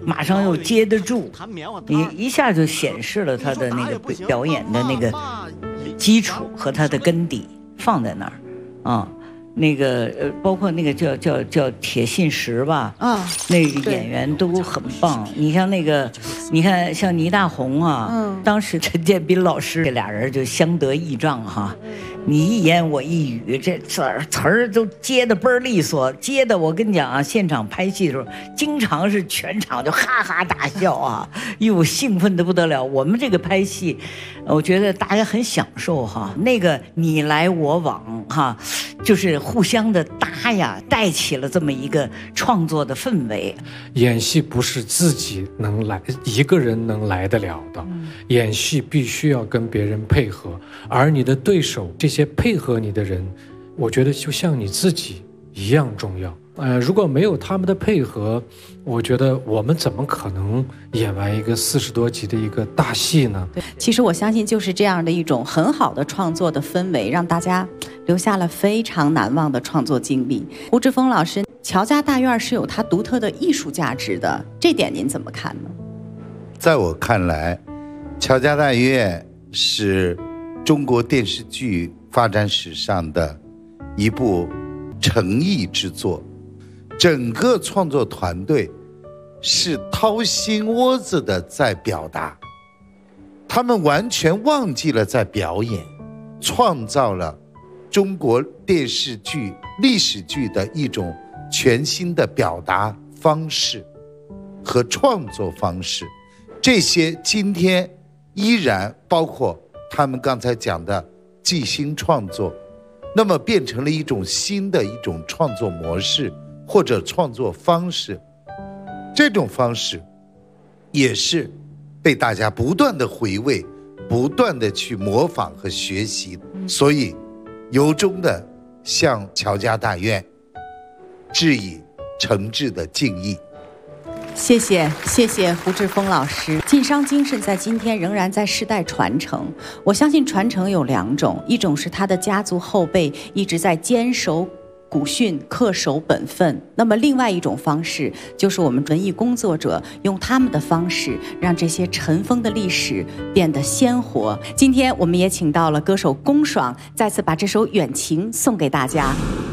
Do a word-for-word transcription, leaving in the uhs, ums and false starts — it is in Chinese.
马上又接得住，你一下就显示了他的那个表演的那个基础和他的根底放在那儿，啊。那个呃，包括那个叫叫叫铁信石吧，啊，那个演员都很棒。你像那个，你看像倪大红啊，嗯，当时陈建斌老师这俩人就相得益彰哈，你一言我一语，这词儿词儿都接的倍儿利索，接的我跟你讲啊，现场拍戏的时候，经常是全场就哈哈大笑啊，哟，兴奋的不得了。我们这个拍戏，我觉得大家很享受哈，那个你来我往哈，就是互相的搭呀，带起了这么一个创作的氛围。 演戏不是自己能来一个人能来得了的，嗯，演戏必须要跟别人配合，而你的对手这些配合你的人，我觉得就像你自己一样重要。呃，如果没有他们的配合，我觉得我们怎么可能演完一个四十多集的一个大戏呢？ 对，其实我相信就是这样的一种很好的创作的氛围，让大家留下了非常难忘的创作经历。胡志峰老师，乔家大院是有它独特的艺术价值的，这点您怎么看呢？ 在我看来，乔家大院是中国电视剧发展史上的一部诚意之作。整个创作团队是掏心窝子的在表达，他们完全忘记了在表演，创造了中国电视剧历史剧的一种全新的表达方式和创作方式。这些今天依然包括他们刚才讲的即兴创作，那么变成了一种新的一种创作模式或者创作方式。这种方式也是被大家不断的回味，不断的去模仿和学习，所以由衷的向乔家大院致以诚挚的敬意。 谢谢谢谢胡志峰老师，晋商精神在今天仍然在世代传承。我相信传承有两种，一种是他的家族后辈一直在坚守古训，恪守本分，那么另外一种方式就是我们文艺工作者用他们的方式让这些尘封的历史变得鲜活。今天我们也请到了歌手龚爽，再次把这首《远情》送给大家。